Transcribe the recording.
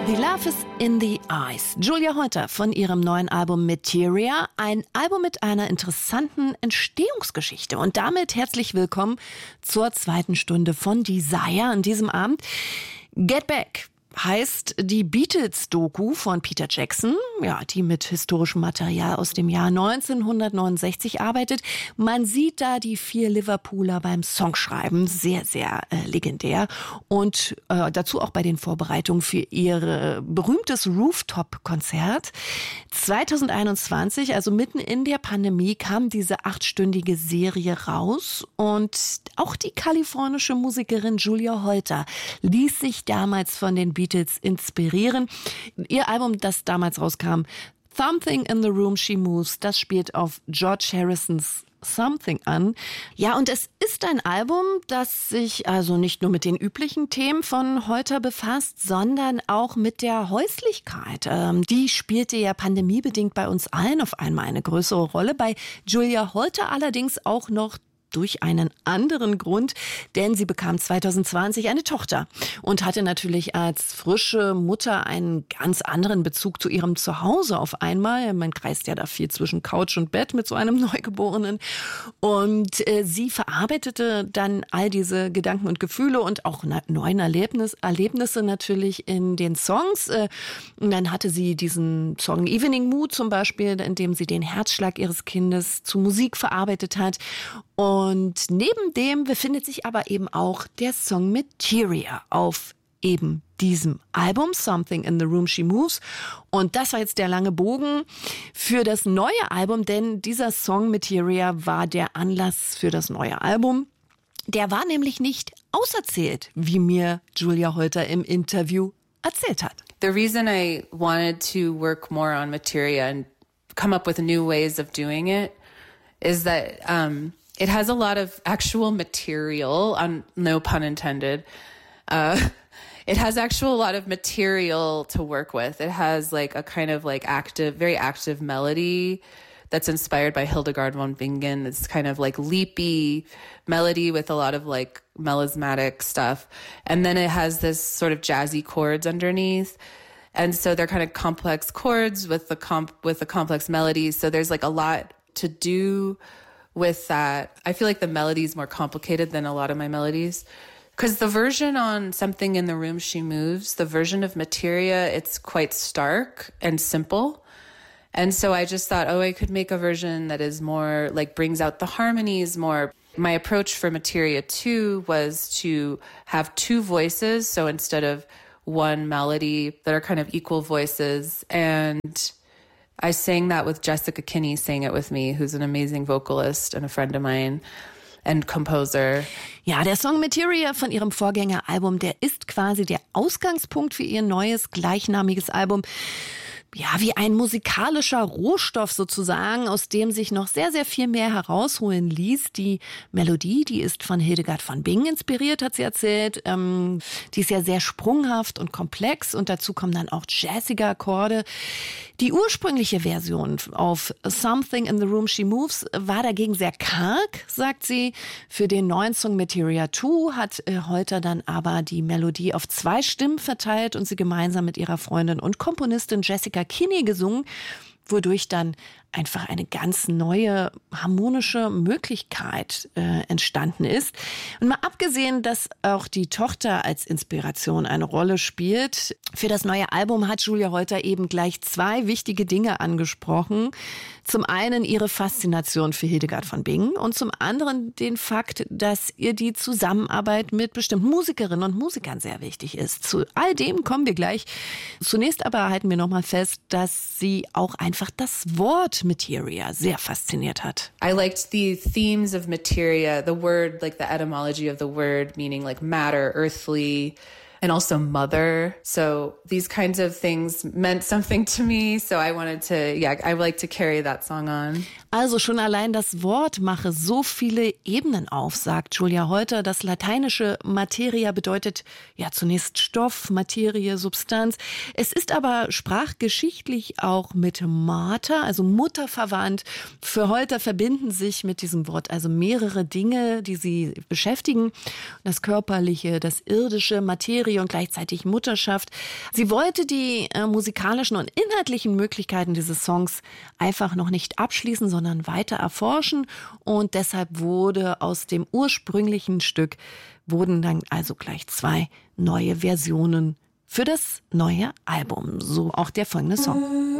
The Love is in the Eyes. Julia Holter von ihrem neuen Album Materia. Ein Album mit einer interessanten Entstehungsgeschichte. Und damit herzlich willkommen zur zweiten Stunde von Desire an diesem Abend. Get Back heißt die Beatles-Doku von Peter Jackson, ja, die mit historischem Material aus dem Jahr 1969 arbeitet. Man sieht da die 4 Liverpooler beim Songschreiben, sehr, sehr legendär. Und dazu auch bei den Vorbereitungen für ihr berühmtes Rooftop-Konzert. 2021, also mitten in der Pandemie, kam diese 8-stündige Serie raus. Und auch die kalifornische Musikerin Julia Holter ließ sich damals von den Beatles inspirieren. Ihr Album, das damals rauskam, Something in the Room She Moves, das spielt auf George Harrisons Something an. Ja, und es ist ein Album, das sich also nicht nur mit den üblichen Themen von Holter befasst, sondern auch mit der Häuslichkeit. Die spielte ja pandemiebedingt bei uns allen auf einmal eine größere Rolle. Bei Julia Holter allerdings auch noch durch einen anderen Grund, denn sie bekam 2020 eine Tochter und hatte natürlich als frische Mutter einen ganz anderen Bezug zu ihrem Zuhause auf einmal. Man kreist ja da viel zwischen Couch und Bett mit so einem Neugeborenen. Und sie verarbeitete dann all diese Gedanken und Gefühle und auch neuen Erlebnisse natürlich in den Songs. Und dann hatte sie diesen Song Evening Mood zum Beispiel, in dem sie den Herzschlag ihres Kindes zu Musik verarbeitet hat. Und neben dem befindet sich aber eben auch der Song Materia auf eben diesem Album, Something in the Room She Moves. Und das war jetzt der lange Bogen für das neue Album, denn dieser Song Materia war der Anlass für das neue Album. Der war nämlich nicht auserzählt, wie mir Julia Holter im Interview erzählt hat. The reason I wanted to work more on Materia and come up with new ways of doing it is that it has a lot of actual material, no pun intended. It has a lot of material to work with. It has like a kind of like very active melody that's inspired by Hildegard von Bingen. It's kind of like leapy melody with a lot of like melismatic stuff. And then it has this sort of jazzy chords underneath. And so they're kind of complex chords with the complex melodies. So there's like a lot to do with that. I feel like the melody is more complicated than a lot of my melodies. Because the version on Something in the Room She Moves, the version of Materia, it's quite stark and simple. And so I just thought, I could make a version that is more, like, brings out the harmonies more. My approach for Materia 2 was to have 2 voices. So instead of one melody, that are kind of equal voices. And I sang that with Jessica Kinney, sang it with me, who's an amazing vocalist and a friend of mine and composer. Ja, der Song Materia von ihrem Vorgängeralbum, der ist quasi der Ausgangspunkt für ihr neues gleichnamiges Album. Ja, wie ein musikalischer Rohstoff sozusagen, aus dem sich noch sehr, sehr viel mehr herausholen ließ. Die Melodie, die ist von Hildegard von Bingen inspiriert, hat sie erzählt. Die ist ja sehr sprunghaft und komplex und dazu kommen dann auch jazzige Akkorde. Die ursprüngliche Version auf Something in the Room She Moves war dagegen sehr karg, sagt sie. Für den neuen Song Materia 2 hat Holter dann aber die Melodie auf 2 Stimmen verteilt und sie gemeinsam mit ihrer Freundin und Komponistin Jessica Kinney gesungen, wodurch dann einfach eine ganz neue harmonische Möglichkeit entstanden ist. Und mal abgesehen, dass auch die Tochter als Inspiration eine Rolle spielt, für das neue Album hat Julia Holter eben gleich 2 wichtige Dinge angesprochen. Zum einen ihre Faszination für Hildegard von Bingen und zum anderen den Fakt, dass ihr die Zusammenarbeit mit bestimmten Musikerinnen und Musikern sehr wichtig ist. Zu all dem kommen wir gleich. Zunächst aber halten wir nochmal fest, dass sie auch einfach das Wort Materia sehr fasziniert hat. I liked the themes of Materia, the word, like the etymology of the word, meaning like matter, earthly, and also mother. So these kinds of things meant something to me. So I wanted to, I would like to carry that song on. Also schon allein das Wort mache so viele Ebenen auf, sagt Julia Holter. Das lateinische Materia bedeutet ja zunächst Stoff, Materie, Substanz. Es ist aber sprachgeschichtlich auch mit Mater, also Mutter verwandt. Für Holter verbinden sich mit diesem Wort also mehrere Dinge, die sie beschäftigen. Das Körperliche, das Irdische, Materie Serie und gleichzeitig Mutterschaft. Sie wollte die musikalischen und inhaltlichen Möglichkeiten dieses Songs einfach noch nicht abschließen, sondern weiter erforschen. Und deshalb wurde aus dem ursprünglichen Stück wurden dann also gleich 2 neue Versionen für das neue Album. So auch der folgende Song.